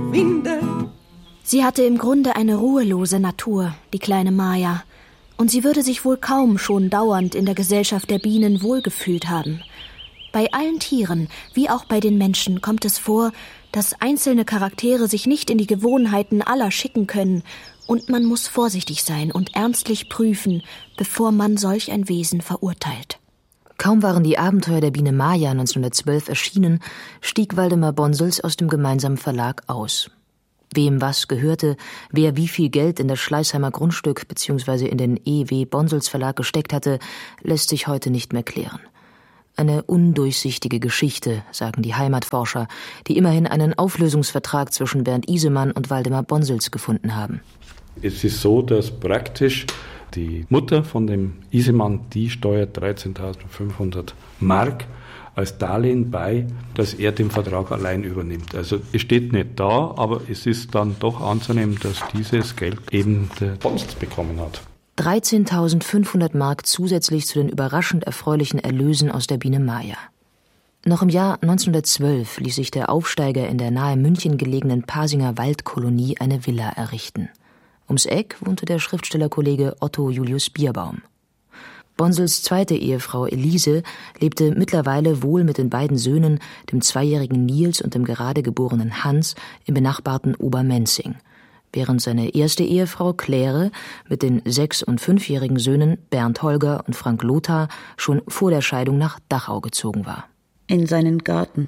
Winde. Sie hatte im Grunde eine ruhelose Natur, die kleine Maya. Und sie würde sich wohl kaum schon dauernd in der Gesellschaft der Bienen wohlgefühlt haben. Bei allen Tieren, wie auch bei den Menschen, kommt es vor, dass einzelne Charaktere sich nicht in die Gewohnheiten aller schicken können. Und man muss vorsichtig sein und ernstlich prüfen, bevor man solch ein Wesen verurteilt. Kaum waren die Abenteuer der Biene Maya 1912 erschienen, stieg Waldemar Bonsels aus dem gemeinsamen Verlag aus. Wem was gehörte, wer wie viel Geld in das Schleißheimer Grundstück bzw. in den E.W. Bonsels Verlag gesteckt hatte, lässt sich heute nicht mehr klären. Eine undurchsichtige Geschichte, sagen die Heimatforscher, die immerhin einen Auflösungsvertrag zwischen Bernd Isemann und Waldemar Bonsels gefunden haben. Es ist so, dass praktisch die Mutter von dem Isemann, die steuert 13.500 Mark als Darlehen bei, dass er den Vertrag allein übernimmt. Also es steht nicht da, aber es ist dann doch anzunehmen, dass dieses Geld eben der Bonsels bekommen hat. 13.500 Mark zusätzlich zu den überraschend erfreulichen Erlösen aus der Biene Maya. Noch im Jahr 1912 ließ sich der Aufsteiger in der nahe München gelegenen Pasinger Waldkolonie eine Villa errichten. Ums Eck wohnte der Schriftstellerkollege Otto Julius Bierbaum. Bonsels zweite Ehefrau Elise lebte mittlerweile wohl mit den beiden Söhnen, dem 2-jährigen Nils und dem gerade geborenen Hans, im benachbarten Obermenzing, während seine erste Ehefrau Claire mit den 6- und 5-jährigen Söhnen Bernd Holger und Frank Lothar schon vor der Scheidung nach Dachau gezogen war. In seinen Garten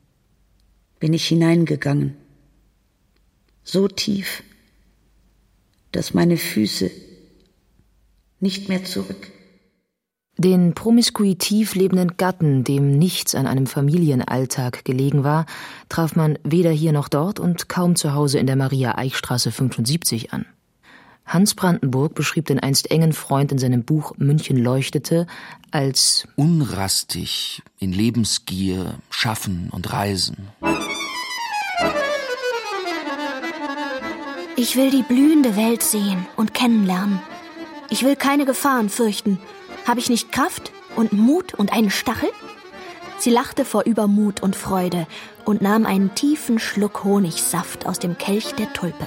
bin ich hineingegangen, so tief, dass meine Füße nicht mehr zurück. Den promiskuitiv lebenden Gatten, dem nichts an einem Familienalltag gelegen war, traf man weder hier noch dort und kaum zu Hause in der Maria-Eich-Straße 75 an. Hans Brandenburg beschrieb den einst engen Freund in seinem Buch »München leuchtete« als unrastig, in Lebensgier, Schaffen und Reisen. Ich will die blühende Welt sehen und kennenlernen. Ich will keine Gefahren fürchten. Habe ich nicht Kraft und Mut und einen Stachel? Sie lachte vor Übermut und Freude und nahm einen tiefen Schluck Honigsaft aus dem Kelch der Tulpe.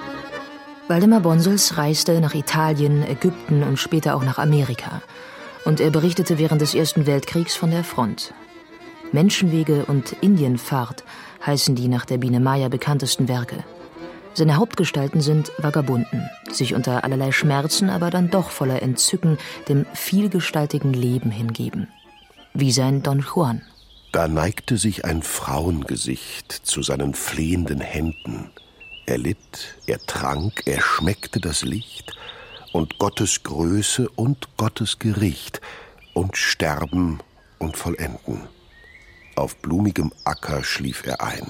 Waldemar Bonsels reiste nach Italien, Ägypten und später auch nach Amerika. Und er berichtete während des Ersten Weltkriegs von der Front. Menschenwege und Indienfahrt heißen die nach der Biene Maya bekanntesten Werke. Seine Hauptgestalten sind Vagabunden, die sich unter allerlei Schmerzen, aber dann doch voller Entzücken dem vielgestaltigen Leben hingeben. Wie sein Don Juan. Da neigte sich ein Frauengesicht zu seinen flehenden Händen. Er litt, er trank, er schmeckte das Licht und Gottes Größe und Gottes Gericht und Sterben und Vollenden. Auf blumigem Acker schlief er ein.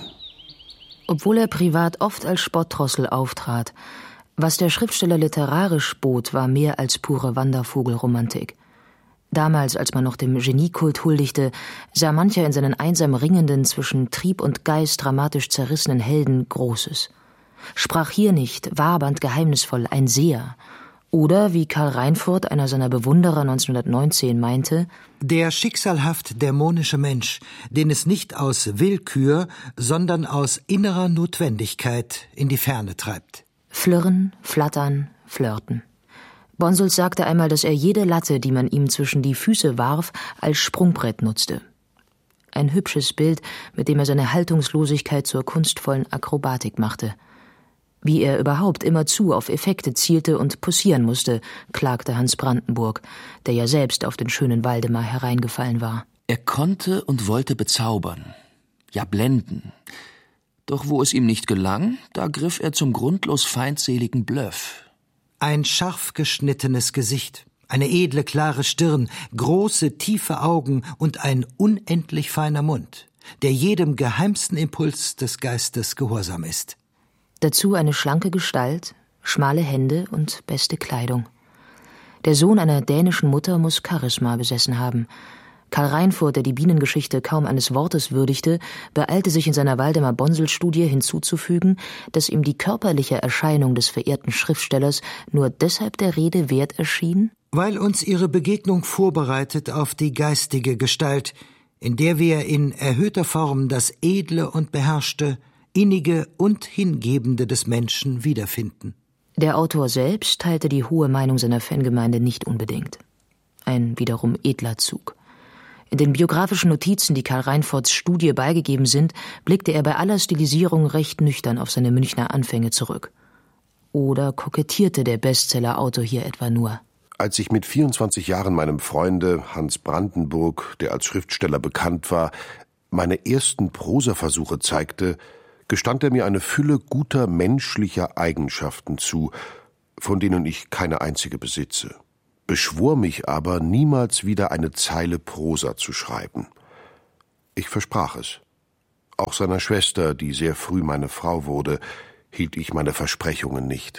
Obwohl er privat oft als Spottdrossel auftrat, was der Schriftsteller literarisch bot, war mehr als pure Wandervogelromantik. Damals, als man noch dem Geniekult huldigte, sah mancher in seinen einsam ringenden, zwischen Trieb und Geist dramatisch zerrissenen Helden Großes. Sprach hier nicht, wabernd geheimnisvoll, ein Seher? Oder, wie Karl Reinfurt, einer seiner Bewunderer 1919, meinte, der schicksalhaft dämonische Mensch, den es nicht aus Willkür, sondern aus innerer Notwendigkeit in die Ferne treibt. Flirren, flattern, flirten. Bonsels sagte einmal, dass er jede Latte, die man ihm zwischen die Füße warf, als Sprungbrett nutzte. Ein hübsches Bild, mit dem er seine Haltungslosigkeit zur kunstvollen Akrobatik machte. Wie er überhaupt immerzu auf Effekte zielte und poussieren musste, klagte Hans Brandenburg, der ja selbst auf den schönen Waldemar hereingefallen war. Er konnte und wollte bezaubern, ja blenden. Doch wo es ihm nicht gelang, da griff er zum grundlos feindseligen Bluff. Ein scharf geschnittenes Gesicht, eine edle, klare Stirn, große, tiefe Augen und ein unendlich feiner Mund, der jedem geheimsten Impuls des Geistes gehorsam ist. Dazu eine schlanke Gestalt, schmale Hände und beste Kleidung. Der Sohn einer dänischen Mutter muss Charisma besessen haben. Karl Reinfurt, der die Bienengeschichte kaum eines Wortes würdigte, beeilte sich in seiner Waldemar-Bonsel-Studie hinzuzufügen, dass ihm die körperliche Erscheinung des verehrten Schriftstellers nur deshalb der Rede wert erschien, weil uns ihre Begegnung vorbereitet auf die geistige Gestalt, in der wir in erhöhter Form das Edle und Beherrschte, innige und hingebende des Menschen wiederfinden. Der Autor selbst teilte die hohe Meinung seiner Fangemeinde nicht unbedingt. Ein wiederum edler Zug. In den biografischen Notizen, die Karl Reinfords Studie beigegeben sind, blickte er bei aller Stilisierung recht nüchtern auf seine Münchner Anfänge zurück. Oder kokettierte der Bestseller-Autor hier etwa nur? Als ich mit 24 Jahren meinem Freunde Hans Brandenburg, der als Schriftsteller bekannt war, meine ersten Prosaversuche zeigte, gestand er mir eine Fülle guter menschlicher Eigenschaften zu, von denen ich keine einzige besitze, beschwor mich aber, niemals wieder eine Zeile Prosa zu schreiben. Ich versprach es. Auch seiner Schwester, die sehr früh meine Frau wurde, hielt ich meine Versprechungen nicht.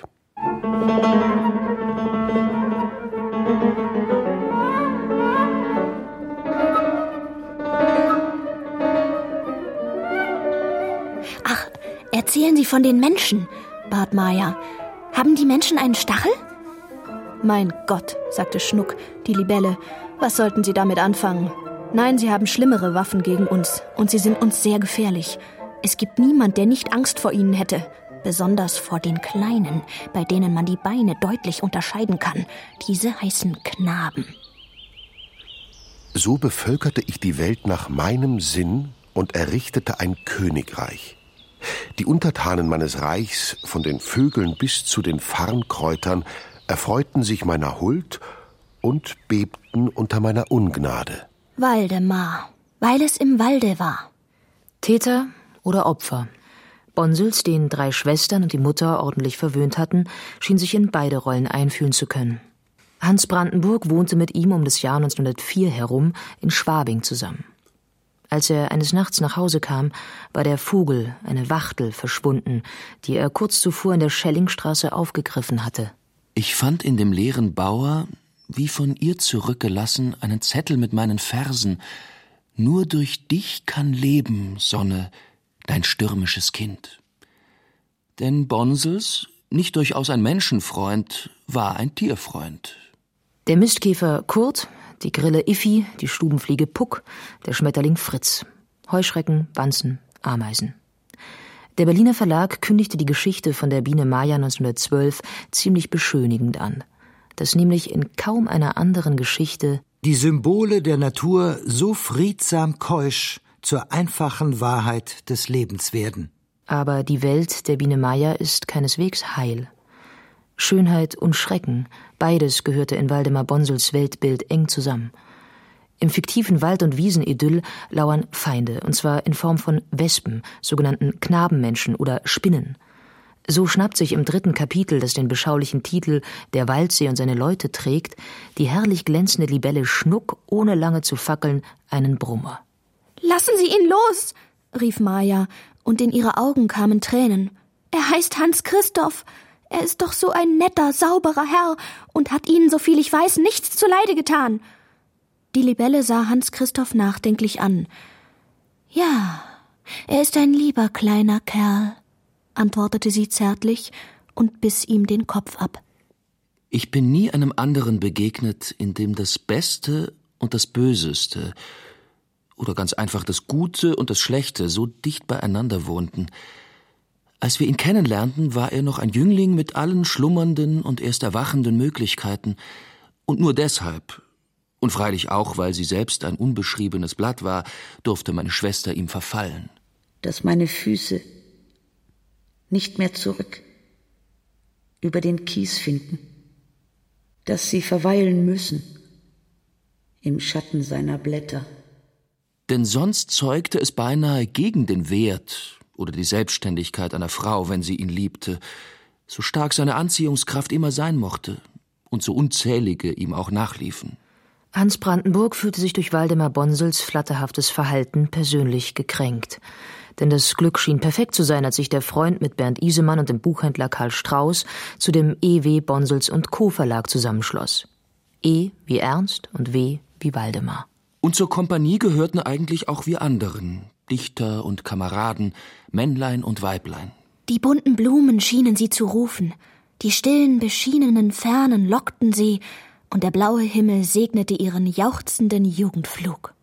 Ach, erzählen Sie von den Menschen, bat Maja. Haben die Menschen einen Stachel? Mein Gott, sagte Schnuck, die Libelle, was sollten Sie damit anfangen? Nein, sie haben schlimmere Waffen gegen uns und sie sind uns sehr gefährlich. Es gibt niemand, der nicht Angst vor ihnen hätte. Besonders vor den Kleinen, bei denen man die Beine deutlich unterscheiden kann. Diese heißen Knaben. So bevölkerte ich die Welt nach meinem Sinn und errichtete ein Königreich. Die Untertanen meines Reichs, von den Vögeln bis zu den Farnkräutern, erfreuten sich meiner Huld und bebten unter meiner Ungnade. Waldemar, weil es im Walde war. Täter oder Opfer? Bonsels, den 3 Schwestern und die Mutter ordentlich verwöhnt hatten, schien sich in beide Rollen einfühlen zu können. Hans Brandenburg wohnte mit ihm um das Jahr 1904 herum in Schwabing zusammen. Als er eines Nachts nach Hause kam, war der Vogel, eine Wachtel, verschwunden, die er kurz zuvor in der Schellingstraße aufgegriffen hatte. Ich fand in dem leeren Bauer, wie von ihr zurückgelassen, einen Zettel mit meinen Versen. Nur durch dich kann leben, Sonne, dein stürmisches Kind. Denn Bonsels, nicht durchaus ein Menschenfreund, war ein Tierfreund. Der Mistkäfer Kurt, die Grille Iffi, die Stubenfliege Puck, der Schmetterling Fritz, Heuschrecken, Wanzen, Ameisen. Der Berliner Verlag kündigte die Geschichte von der Biene Maja 1912 ziemlich beschönigend an, dass nämlich in kaum einer anderen Geschichte die Symbole der Natur so friedsam keusch zur einfachen Wahrheit des Lebens werden. Aber die Welt der Biene Maja ist keineswegs heil. Schönheit und Schrecken, beides gehörte in Waldemar Bonsels Weltbild eng zusammen. Im fiktiven Wald- und Wiesenidyll lauern Feinde, und zwar in Form von Wespen, sogenannten Knabenmenschen oder Spinnen. So schnappt sich im 3. Kapitel, das den beschaulichen Titel »Der Waldsee und seine Leute« trägt, die herrlich glänzende Libelle Schnuck, ohne lange zu fackeln, einen Brummer. »Lassen Sie ihn los«, rief Maja, und in ihre Augen kamen Tränen. »Er heißt Hans Christoph. Er ist doch so ein netter, sauberer Herr und hat Ihnen, soviel ich weiß, nichts zuleide getan.« Die Libelle sah Hans Christoph nachdenklich an. »Ja, er ist ein lieber kleiner Kerl«, antwortete sie zärtlich und biss ihm den Kopf ab. Ich bin nie einem anderen begegnet, in dem das Beste und das Böseste oder ganz einfach das Gute und das Schlechte so dicht beieinander wohnten. Als wir ihn kennenlernten, war er noch ein Jüngling mit allen schlummernden und erst erwachenden Möglichkeiten. Und nur deshalb, und freilich auch, weil sie selbst ein unbeschriebenes Blatt war, durfte meine Schwester ihm verfallen. Dass meine Füße nicht mehr zurück über den Kies finden, dass sie verweilen müssen im Schatten seiner Blätter. Denn sonst zeugte es beinahe gegen den Wert oder die Selbstständigkeit einer Frau, wenn sie ihn liebte, so stark seine Anziehungskraft immer sein mochte und so unzählige ihm auch nachliefen. Hans Brandenburg fühlte sich durch Waldemar Bonsels flatterhaftes Verhalten persönlich gekränkt. Denn das Glück schien perfekt zu sein, als sich der Freund mit Bernd Isemann und dem Buchhändler Karl Strauß zu dem E.W. Bonsels und Co. Verlag zusammenschloss. E wie Ernst und W wie Waldemar. Und zur Kompanie gehörten eigentlich auch wir anderen, Dichter und Kameraden, Männlein und Weiblein. Die bunten Blumen schienen sie zu rufen, die stillen, beschienenen Fernen lockten sie, und der blaue Himmel segnete ihren jauchzenden Jugendflug.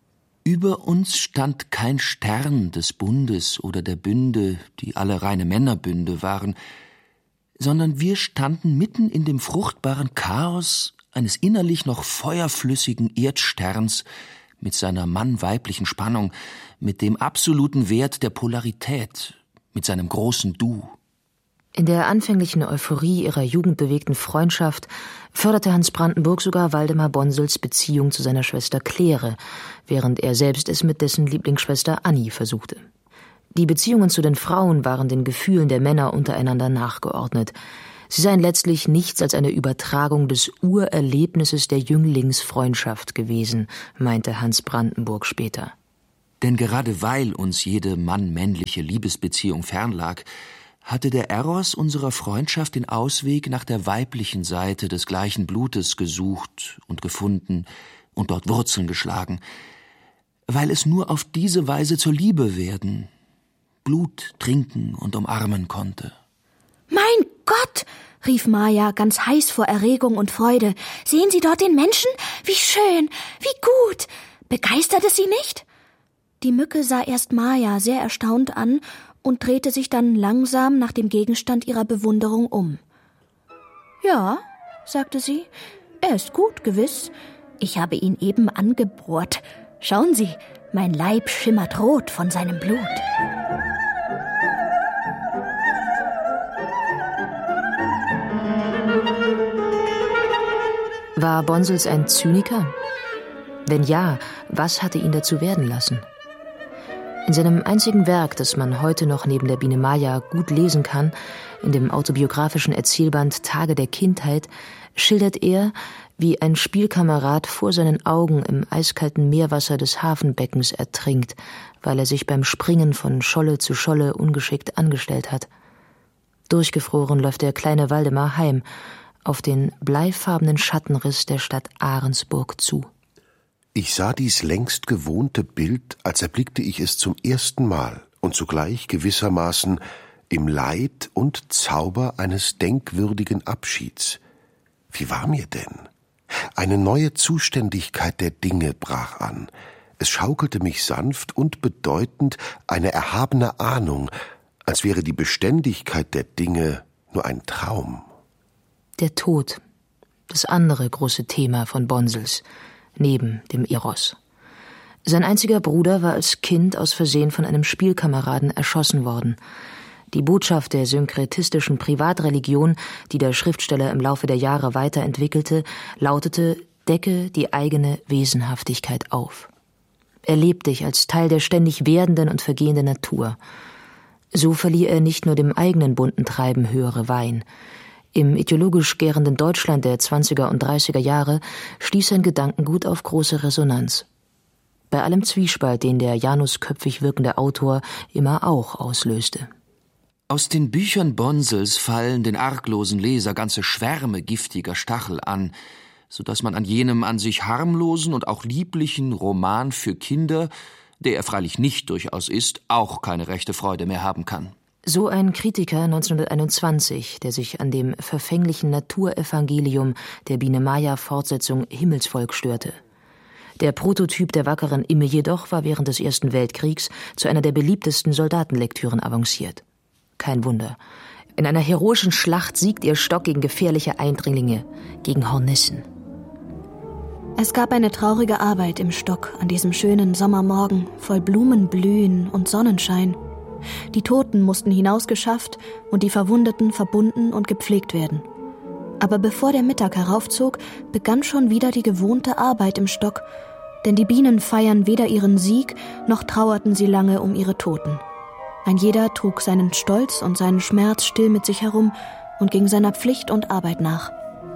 Über uns stand kein Stern des Bundes oder der Bünde, die alle reine Männerbünde waren, sondern wir standen mitten in dem fruchtbaren Chaos eines innerlich noch feuerflüssigen Erdsterns mit seiner mann-weiblichen Spannung, mit dem absoluten Wert der Polarität, mit seinem großen Du. In der anfänglichen Euphorie ihrer jugendbewegten Freundschaft förderte Hans Brandenburg sogar Waldemar Bonsels Beziehung zu seiner Schwester Claire, während er selbst es mit dessen Lieblingsschwester Annie versuchte. Die Beziehungen zu den Frauen waren den Gefühlen der Männer untereinander nachgeordnet. Sie seien letztlich nichts als eine Übertragung des Urerlebnisses der Jünglingsfreundschaft gewesen, meinte Hans Brandenburg später. Denn gerade weil uns jede mann-männliche Liebesbeziehung fernlag, hatte der Eros unserer Freundschaft den Ausweg nach der weiblichen Seite des gleichen Blutes gesucht und gefunden und dort Wurzeln geschlagen, weil es nur auf diese Weise zur Liebe werden, Blut trinken und umarmen konnte. »Mein Gott«, rief Maja, ganz heiß vor Erregung und Freude. »Sehen Sie dort den Menschen? Wie schön, wie gut! Begeistert es Sie nicht?« Die Mücke sah erst Maja sehr erstaunt an und drehte sich dann langsam nach dem Gegenstand ihrer Bewunderung um. »Ja«, sagte sie, »er ist gut, gewiss. Ich habe ihn eben angebohrt. Schauen Sie, mein Leib schimmert rot von seinem Blut.« War Bonsels ein Zyniker? Wenn ja, was hatte ihn dazu werden lassen? In seinem einzigen Werk, das man heute noch neben der Biene Maya gut lesen kann, in dem autobiografischen Erzählband Tage der Kindheit, schildert er, wie ein Spielkamerad vor seinen Augen im eiskalten Meerwasser des Hafenbeckens ertrinkt, weil er sich beim Springen von Scholle zu Scholle ungeschickt angestellt hat. Durchgefroren läuft der kleine Waldemar heim, auf den bleifarbenen Schattenriss der Stadt Ahrensburg zu. Ich sah dies längst gewohnte Bild, als erblickte ich es zum ersten Mal und zugleich gewissermaßen im Leid und Zauber eines denkwürdigen Abschieds. Wie war mir denn? Eine neue Zuständigkeit der Dinge brach an. Es schaukelte mich sanft und bedeutend eine erhabene Ahnung, als wäre die Beständigkeit der Dinge nur ein Traum. Der Tod, das andere große Thema von Bonsels, neben dem Eros. Sein einziger Bruder war als Kind aus Versehen von einem Spielkameraden erschossen worden. Die Botschaft der synkretistischen Privatreligion, die der Schriftsteller im Laufe der Jahre weiterentwickelte, lautete: Decke die eigene Wesenhaftigkeit auf. Erleb dich als Teil der ständig werdenden und vergehenden Natur. So verlieh er nicht nur dem eigenen bunten Treiben höhere Weih. Im ideologisch gärenden Deutschland der 20er und 30er Jahre stieß sein Gedankengut auf große Resonanz. Bei allem Zwiespalt, den der janusköpfig wirkende Autor immer auch auslöste. Aus den Büchern Bonsels fallen den arglosen Leser ganze Schwärme giftiger Stachel an, so dass man an jenem an sich harmlosen und auch lieblichen Roman für Kinder, der er freilich nicht durchaus ist, auch keine rechte Freude mehr haben kann. So ein Kritiker 1921, der sich an dem verfänglichen Naturevangelium der Biene Maya-Fortsetzung Himmelsvolk störte. Der Prototyp der wackeren Imme jedoch war während des Ersten Weltkriegs zu einer der beliebtesten Soldatenlektüren avanciert. Kein Wunder. In einer heroischen Schlacht siegt ihr Stock gegen gefährliche Eindringlinge, gegen Hornissen. Es gab eine traurige Arbeit im Stock an diesem schönen Sommermorgen, voll Blumenblühen und Sonnenschein. Die Toten mussten hinausgeschafft und die Verwundeten verbunden und gepflegt werden. Aber bevor der Mittag heraufzog, begann schon wieder die gewohnte Arbeit im Stock, denn die Bienen feiern weder ihren Sieg, noch trauerten sie lange um ihre Toten. Ein jeder trug seinen Stolz und seinen Schmerz still mit sich herum und ging seiner Pflicht und Arbeit nach.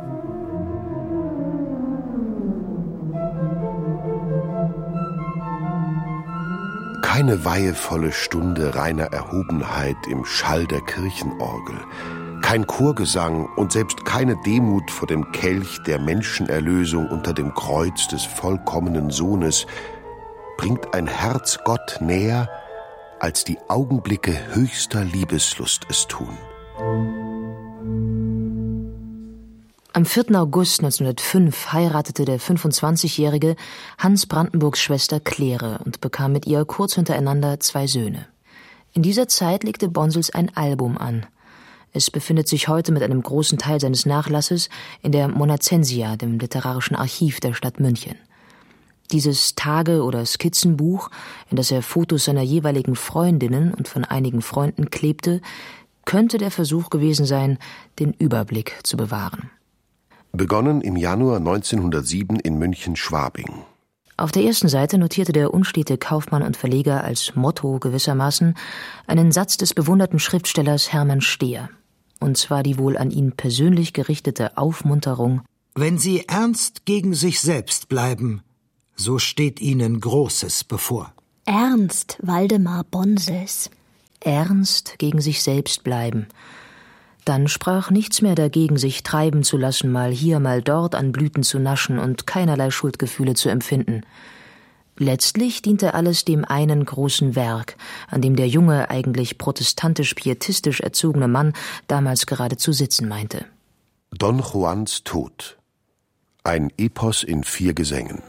Keine weihevolle Stunde reiner Erhobenheit im Schall der Kirchenorgel, kein Chorgesang und selbst keine Demut vor dem Kelch der Menschenerlösung unter dem Kreuz des vollkommenen Sohnes bringt ein Herz Gott näher, als die Augenblicke höchster Liebeslust es tun. Am 4. August 1905 heiratete der 25-jährige Hans Brandenburgs Schwester Claire und bekam mit ihr kurz hintereinander 2 Söhne. In dieser Zeit legte Bonsels ein Album an. Es befindet sich heute mit einem großen Teil seines Nachlasses in der Monacensia, dem literarischen Archiv der Stadt München. Dieses Tage- oder Skizzenbuch, in das er Fotos seiner jeweiligen Freundinnen und von einigen Freunden klebte, könnte der Versuch gewesen sein, den Überblick zu bewahren. Begonnen im Januar 1907 in München-Schwabing. Auf der ersten Seite notierte der unstete Kaufmann und Verleger als Motto gewissermaßen einen Satz des bewunderten Schriftstellers Hermann Stehr. Und zwar die wohl an ihn persönlich gerichtete Aufmunterung: Wenn Sie ernst gegen sich selbst bleiben, so steht Ihnen Großes bevor. Ernst Waldemar Bonsels. Ernst gegen sich selbst bleiben. Dann sprach nichts mehr dagegen, sich treiben zu lassen, mal hier, mal dort an Blüten zu naschen und keinerlei Schuldgefühle zu empfinden. Letztlich diente alles dem einen großen Werk, an dem der junge, eigentlich protestantisch-pietistisch erzogene Mann damals gerade zu sitzen meinte. Don Juans Tod. Ein Epos in 4 Gesängen.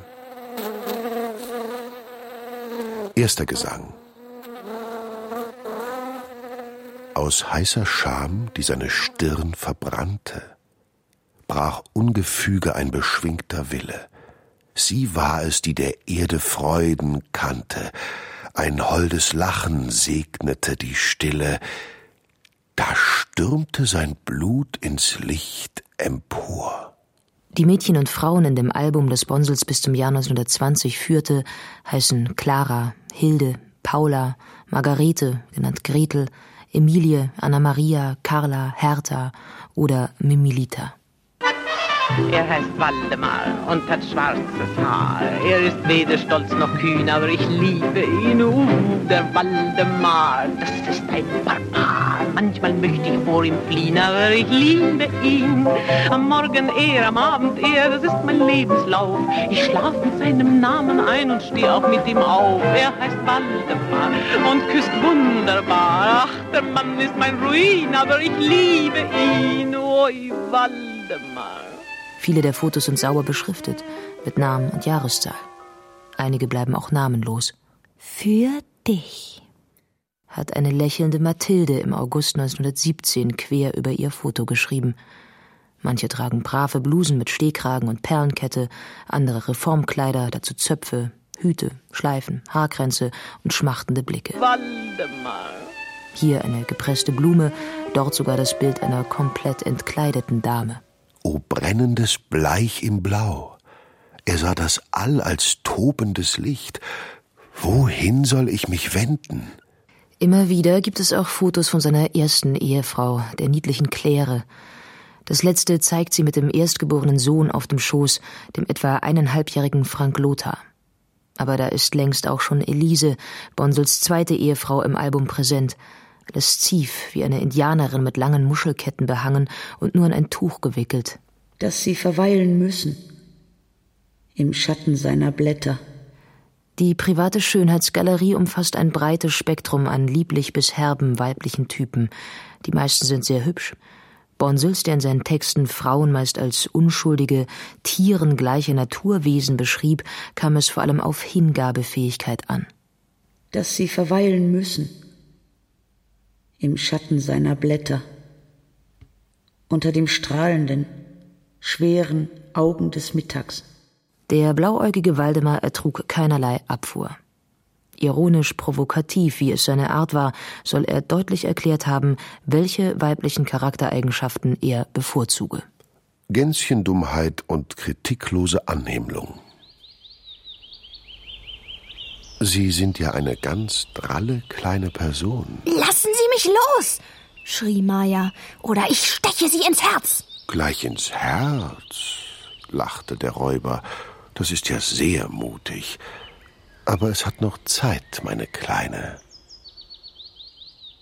Erster Gesang. Aus heißer Scham, die seine Stirn verbrannte, brach ungefüge ein beschwingter Wille. Sie war es, die der Erde Freuden kannte, ein holdes Lachen segnete die Stille. Da stürmte sein Blut ins Licht empor. Die Mädchen und Frauen in dem Album, das Bonsels bis zum Jahr 1920 führte, heißen Clara, Hilde, Paula, Margarete, genannt Gretel, Emilie, Anna-Maria, Carla, Hertha oder Mimilita. Er heißt Waldemar und hat schwarzes Haar. Er ist weder stolz noch kühn, aber ich liebe ihn. Der Waldemar, das ist ein Barbar. Manchmal möchte ich vor ihm fliehen, aber ich liebe ihn. Am Morgen er, am Abend er, das ist mein Lebenslauf. Ich schlaf mit seinem Namen ein und stehe auch mit ihm auf. Er heißt Waldemar und küsst wunderbar. Ach, der Mann ist mein Ruin, aber ich liebe ihn. Oi, Waldemar. Viele der Fotos sind sauber beschriftet, mit Namen und Jahreszahl. Einige bleiben auch namenlos. Für dich, hat eine lächelnde Mathilde im August 1917 quer über ihr Foto geschrieben. Manche tragen brave Blusen mit Stehkragen und Perlenkette, andere Reformkleider, dazu Zöpfe, Hüte, Schleifen, Haarkränze und schmachtende Blicke. Waldemar. Hier eine gepresste Blume, dort sogar das Bild einer komplett entkleideten Dame. O brennendes Bleich im Blau. Er sah das All als tobendes Licht. Wohin soll ich mich wenden? Immer wieder gibt es auch Fotos von seiner ersten Ehefrau, der niedlichen Claire. Das letzte zeigt sie mit dem erstgeborenen Sohn auf dem Schoß, dem etwa 1,5-jährigen Frank Lothar. Aber da ist längst auch schon Elise, Bonsels zweite Ehefrau, im Album präsent. Lasziv, wie eine Indianerin mit langen Muschelketten behangen und nur in ein Tuch gewickelt. Dass sie verweilen müssen, im Schatten seiner Blätter. Die private Schönheitsgalerie umfasst ein breites Spektrum an lieblich bis herben weiblichen Typen. Die meisten sind sehr hübsch. Bonsels, der in seinen Texten Frauen meist als unschuldige, tierengleiche Naturwesen beschrieb, kam es vor allem auf Hingabefähigkeit an. Dass sie verweilen müssen, im Schatten seiner Blätter, unter dem strahlenden, schweren Augen des Mittags. Der blauäugige Waldemar ertrug keinerlei Abfuhr. Ironisch provokativ, wie es seine Art war, soll er deutlich erklärt haben, welche weiblichen Charaktereigenschaften er bevorzuge. Gänschendummheit und kritiklose Annehmlung. Sie sind ja eine ganz dralle kleine Person. Lassen Sie mich los, schrie Maja, oder ich steche Sie ins Herz. Gleich ins Herz, lachte der Räuber. Das ist ja sehr mutig. Aber es hat noch Zeit, meine Kleine.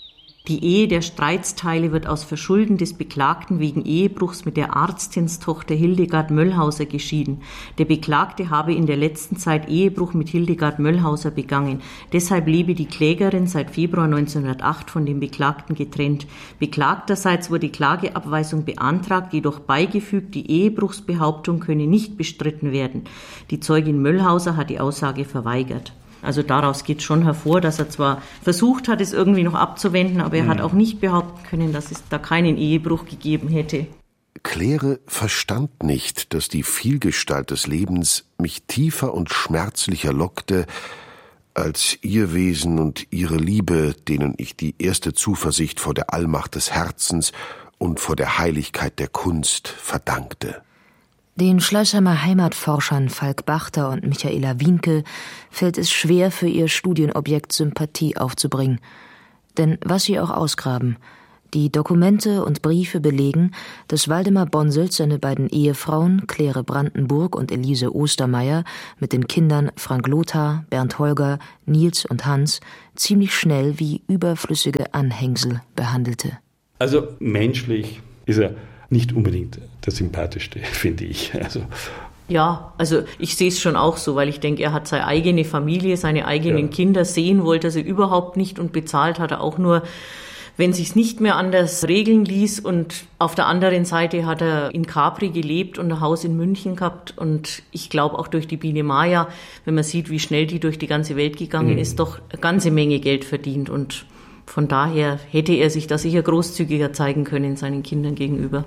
Die Ehe der Streitsteile wird aus Verschulden des Beklagten wegen Ehebruchs mit der Arztinstochter Hildegard Möllhauser geschieden. Der Beklagte habe in der letzten Zeit Ehebruch mit Hildegard Möllhauser begangen. Deshalb lebe die Klägerin seit Februar 1908 von dem Beklagten getrennt. Beklagterseits wurde Klageabweisung beantragt, jedoch beigefügt, die Ehebruchsbehauptung könne nicht bestritten werden. Die Zeugin Möllhauser hat die Aussage verweigert. Also daraus geht schon hervor, dass er zwar versucht hat, es irgendwie noch abzuwenden, aber er hat auch nicht behaupten können, dass es da keinen Ehebruch gegeben hätte. Claire verstand nicht, dass die Vielgestalt des Lebens mich tiefer und schmerzlicher lockte, als ihr Wesen und ihre Liebe, denen ich die erste Zuversicht vor der Allmacht des Herzens und vor der Heiligkeit der Kunst verdankte. Den Schleißheimer Heimatforschern Falk Bachter und Michaela Wienke fällt es schwer, für ihr Studienobjekt Sympathie aufzubringen. Denn was sie auch ausgraben, die Dokumente und Briefe belegen, dass Waldemar Bonsels seine beiden Ehefrauen Claire Brandenburg und Elise Ostermeier mit den Kindern Frank Lothar, Bernd Holger, Nils und Hans ziemlich schnell wie überflüssige Anhängsel behandelte. Also menschlich ist er nicht unbedingt der sympathischste, finde ich. Ja, also ich sehe es schon auch so, weil ich denke, er hat seine eigene Familie, seine eigenen Kinder sehen wollte er sie überhaupt nicht und bezahlt hat er auch nur, wenn sich's nicht mehr anders regeln ließ. Und auf der anderen Seite hat er in Capri gelebt und ein Haus in München gehabt. Und ich glaube auch durch die Biene Maya, wenn man sieht, wie schnell die durch die ganze Welt gegangen ist, doch eine ganze Menge Geld verdient. Und von daher hätte er sich da sicher großzügiger zeigen können seinen Kindern gegenüber.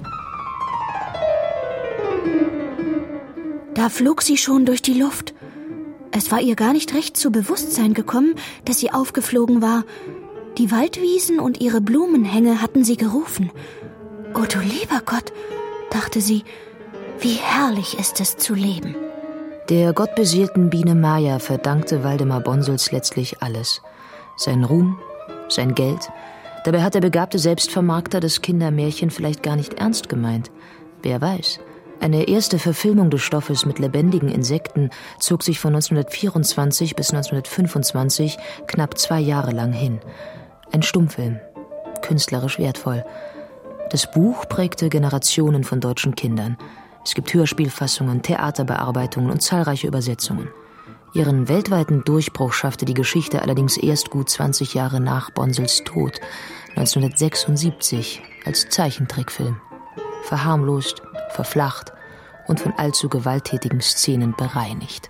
Da flog sie schon durch die Luft. Es war ihr gar nicht recht zu Bewusstsein gekommen, dass sie aufgeflogen war. Die Waldwiesen und ihre Blumenhänge hatten sie gerufen. »Oh du lieber Gott«, dachte sie, »wie herrlich ist es zu leben.« Der gottbeseelten Biene Maya verdankte Waldemar Bonsels letztlich alles. Sein Ruhm, sein Geld. Dabei hat der begabte Selbstvermarkter das Kindermärchen vielleicht gar nicht ernst gemeint. Wer weiß. Eine erste Verfilmung des Stoffes mit lebendigen Insekten zog sich von 1924 bis 1925 knapp 2 Jahre lang hin. Ein Stummfilm, künstlerisch wertvoll. Das Buch prägte Generationen von deutschen Kindern. Es gibt Hörspielfassungen, Theaterbearbeitungen und zahlreiche Übersetzungen. Ihren weltweiten Durchbruch schaffte die Geschichte allerdings erst gut 20 Jahre nach Bonsels Tod, 1976, als Zeichentrickfilm. Verharmlost, verflacht und von allzu gewalttätigen Szenen bereinigt.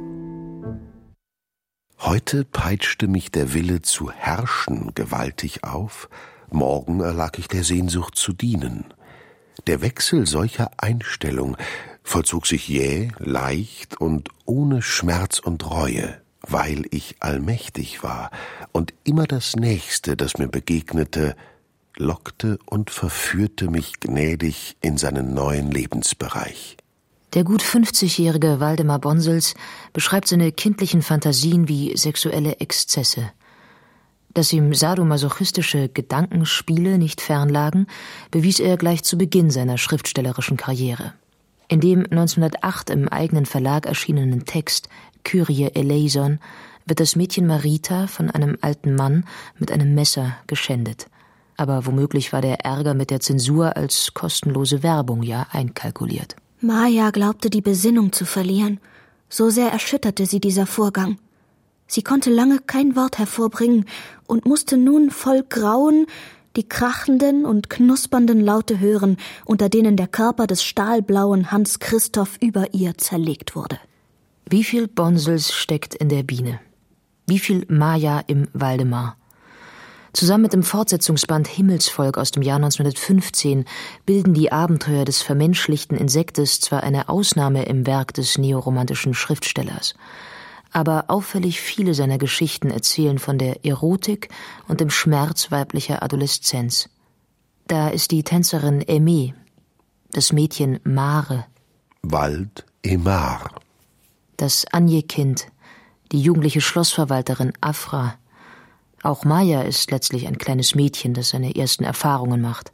Heute peitschte mich der Wille zu herrschen gewaltig auf, morgen erlag ich der Sehnsucht zu dienen. Der Wechsel solcher Einstellung vollzog sich jäh, leicht und ohne Schmerz und Reue, weil ich allmächtig war und immer das Nächste, das mir begegnete, lockte und verführte mich gnädig in seinen neuen Lebensbereich. Der gut 50-jährige Waldemar Bonsels beschreibt seine kindlichen Fantasien wie sexuelle Exzesse. Dass ihm sadomasochistische Gedankenspiele nicht fernlagen, bewies er gleich zu Beginn seiner schriftstellerischen Karriere. In dem 1908 im eigenen Verlag erschienenen Text Kyrie eleison wird das Mädchen Marita von einem alten Mann mit einem Messer geschändet. Aber womöglich war der Ärger mit der Zensur als kostenlose Werbung ja einkalkuliert. Maya glaubte, die Besinnung zu verlieren. So sehr erschütterte sie dieser Vorgang. Sie konnte lange kein Wort hervorbringen und musste nun voll Grauen die krachenden und knuspernden Laute hören, unter denen der Körper des stahlblauen Hans Christoph über ihr zerlegt wurde. Wie viel Bonsels steckt in der Biene? Wie viel Maya im Waldemar? Zusammen mit dem Fortsetzungsband Himmelsvolk aus dem Jahr 1915 bilden die Abenteuer des vermenschlichten Insektes zwar eine Ausnahme im Werk des neoromantischen Schriftstellers, aber auffällig viele seiner Geschichten erzählen von der Erotik und dem Schmerz weiblicher Adoleszenz. Da ist die Tänzerin Aimée, das Mädchen Mare, Wald Emar, das Anje-Kind, die jugendliche Schlossverwalterin Afra. Auch Maya ist letztlich ein kleines Mädchen, das seine ersten Erfahrungen macht.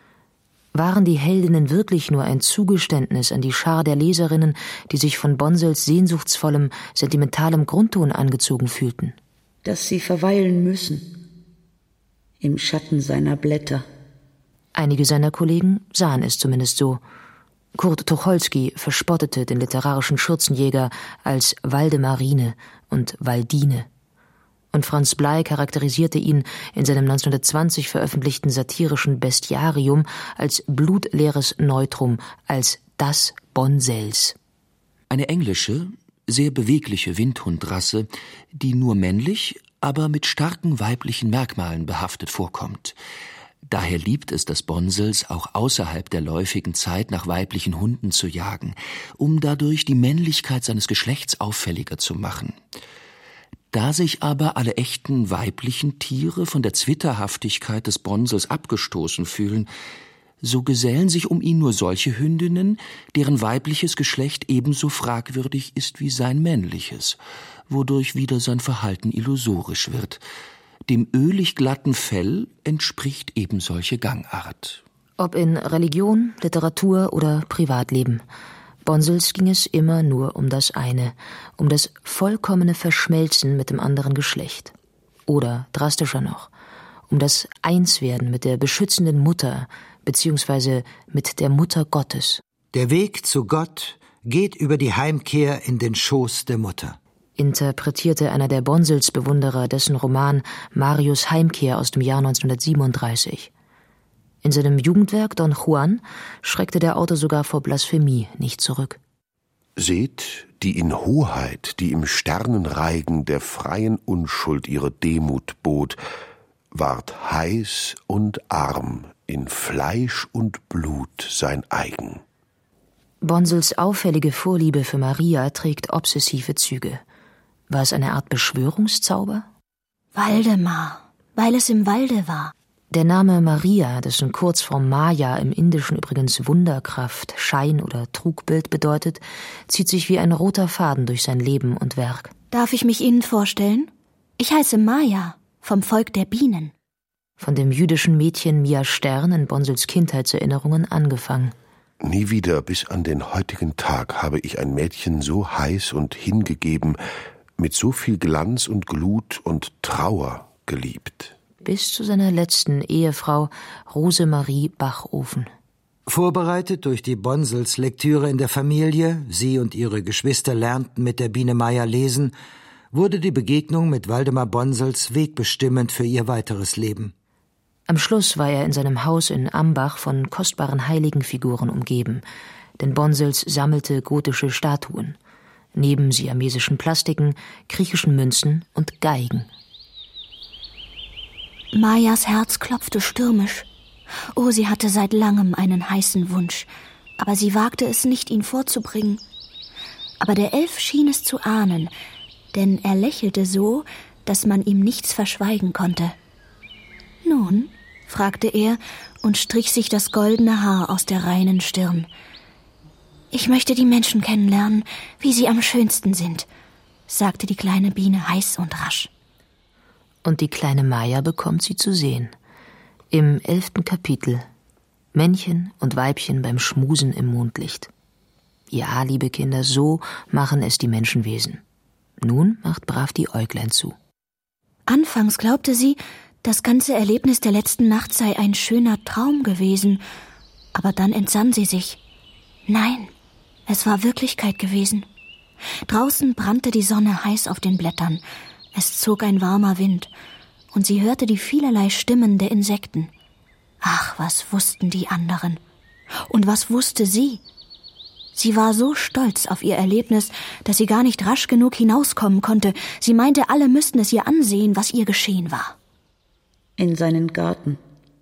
Waren die Heldinnen wirklich nur ein Zugeständnis an die Schar der Leserinnen, die sich von Bonsels sehnsuchtsvollem, sentimentalem Grundton angezogen fühlten? Dass sie verweilen müssen im Schatten seiner Blätter. Einige seiner Kollegen sahen es zumindest so. Kurt Tucholsky verspottete den literarischen Schürzenjäger als Waldemarine und Waldine. Und Franz Blei charakterisierte ihn in seinem 1920 veröffentlichten satirischen Bestiarium als blutleeres Neutrum, als das Bonsels. Eine englische, sehr bewegliche Windhundrasse, die nur männlich, aber mit starken weiblichen Merkmalen behaftet vorkommt. Daher liebt es das Bonsels, auch außerhalb der läufigen Zeit nach weiblichen Hunden zu jagen, um dadurch die Männlichkeit seines Geschlechts auffälliger zu machen. Da sich aber alle echten weiblichen Tiere von der Zwitterhaftigkeit des Bonsels abgestoßen fühlen, so gesellen sich um ihn nur solche Hündinnen, deren weibliches Geschlecht ebenso fragwürdig ist wie sein männliches, wodurch wieder sein Verhalten illusorisch wird. Dem ölig glatten Fell entspricht eben solche Gangart. Ob in Religion, Literatur oder Privatleben, Bonsels ging es immer nur um das eine, um das vollkommene Verschmelzen mit dem anderen Geschlecht. Oder, drastischer noch, um das Einswerden mit der beschützenden Mutter, beziehungsweise mit der Mutter Gottes. Der Weg zu Gott geht über die Heimkehr in den Schoß der Mutter, interpretierte einer der Bonsels-Bewunderer dessen Roman Marius Heimkehr aus dem Jahr 1937. In seinem Jugendwerk Don Juan schreckte der Autor sogar vor Blasphemie nicht zurück. Seht, die in Hoheit, die im Sternenreigen der freien Unschuld ihre Demut bot, ward heiß und arm, in Fleisch und Blut sein eigen. Bonsels auffällige Vorliebe für Maria trägt obsessive Züge. War es eine Art Beschwörungszauber? Waldemar, weil es im Walde war. Der Name Maria, dessen Kurzform Maya im Indischen übrigens Wunderkraft, Schein oder Trugbild bedeutet, zieht sich wie ein roter Faden durch sein Leben und Werk. Darf ich mich Ihnen vorstellen? Ich heiße Maya, vom Volk der Bienen. Von dem jüdischen Mädchen Mia Stern in Bonsels Kindheitserinnerungen angefangen. Nie wieder bis an den heutigen Tag habe ich ein Mädchen so heiß und hingegeben, mit so viel Glanz und Glut und Trauer geliebt. Bis zu seiner letzten Ehefrau Rosemarie Bachofen. Vorbereitet durch die Bonsels Lektüre in der Familie, sie und ihre Geschwister lernten mit der Biene Maya lesen, wurde die Begegnung mit Waldemar Bonsels wegbestimmend für ihr weiteres Leben. Am Schluss war er in seinem Haus in Ambach von kostbaren Heiligenfiguren umgeben, denn Bonsels sammelte gotische Statuen, neben siamesischen Plastiken, griechischen Münzen und Geigen. Mayas Herz klopfte stürmisch. Oh, sie hatte seit langem einen heißen Wunsch, aber sie wagte es nicht, ihn vorzubringen. Aber der Elf schien es zu ahnen, denn er lächelte so, dass man ihm nichts verschweigen konnte. »Nun?« fragte er und strich sich das goldene Haar aus der reinen Stirn. »Ich möchte die Menschen kennenlernen, wie sie am schönsten sind«, sagte die kleine Biene heiß und rasch. Und die kleine Maya bekommt sie zu sehen. Im 11. Kapitel. Männchen und Weibchen beim Schmusen im Mondlicht. Ja, liebe Kinder, so machen es die Menschenwesen. Nun macht brav die Äuglein zu. Anfangs glaubte sie, das ganze Erlebnis der letzten Nacht sei ein schöner Traum gewesen, aber dann entsann sie sich. Nein, es war Wirklichkeit gewesen. Draußen brannte die Sonne heiß auf den Blättern, es zog ein warmer Wind, und sie hörte die vielerlei Stimmen der Insekten. Ach, was wussten die anderen? Und was wusste sie? Sie war so stolz auf ihr Erlebnis, dass sie gar nicht rasch genug hinauskommen konnte. Sie meinte, alle müssten es ihr ansehen, was ihr geschehen war. In seinen Garten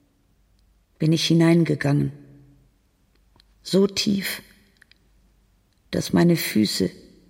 bin ich hineingegangen, so tief, dass meine Füße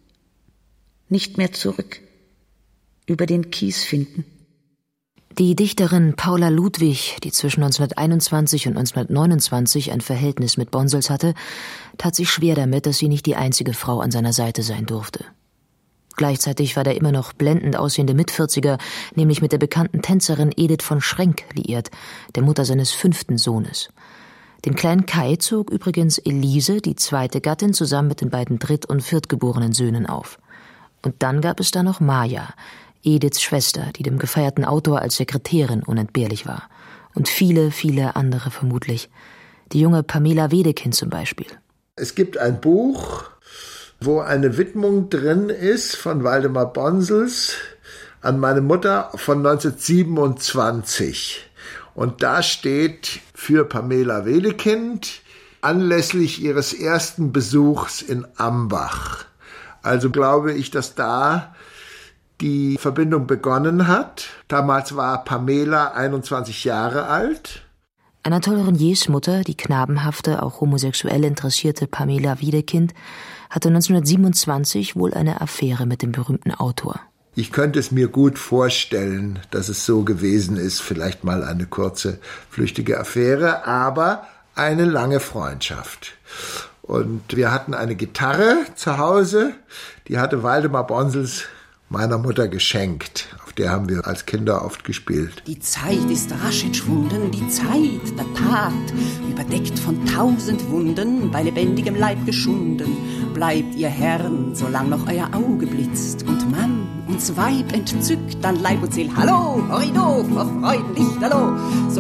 nicht mehr zurück über den Kies finden. Die Dichterin Paula Ludwig, die zwischen 1921 und 1929 ein Verhältnis mit Bonsels hatte, tat sich schwer damit, dass sie nicht die einzige Frau an seiner Seite sein durfte. Gleichzeitig war der immer noch blendend aussehende Mitvierziger nämlich mit der bekannten Tänzerin Edith von Schrenk liiert, der Mutter seines 5. Sohnes. Den kleinen Kai zog übrigens Elise, die 2. Gattin, zusammen mit den beiden dritt- und viertgeborenen Söhnen auf. Und dann gab es da noch Maya, Ediths Schwester, die dem gefeierten Autor als Sekretärin unentbehrlich war. Und viele, viele andere vermutlich. Die junge Pamela Wedekind zum Beispiel. Es gibt ein Buch, wo eine Widmung drin ist von Waldemar Bonsels an meine Mutter von 1927. Und da steht für Pamela Wedekind anlässlich ihres ersten Besuchs in Ambach. Also glaube ich, dass da die Verbindung begonnen hat. Damals war Pamela 21 Jahre alt. Anatole Reniers Mutter, die knabenhafte, auch homosexuell interessierte Pamela Wedekind, hatte 1927 wohl eine Affäre mit dem berühmten Autor. Ich könnte es mir gut vorstellen, dass es so gewesen ist, vielleicht mal eine kurze, flüchtige Affäre, aber eine lange Freundschaft. Und wir hatten eine Gitarre zu Hause, die hatte Waldemar Bonsels meiner Mutter geschenkt. Auf der haben wir als Kinder oft gespielt. Die Zeit ist rasch entschwunden, die Zeit der Tat, überdeckt von 1000 Wunden, bei lebendigem Leib geschunden. Bleibt ihr Herren, solang noch euer Auge blitzt, und Mann und Weib entzückt an Leib und Seel. Hallo, Horrido, vor Freudenlicht, hallo, so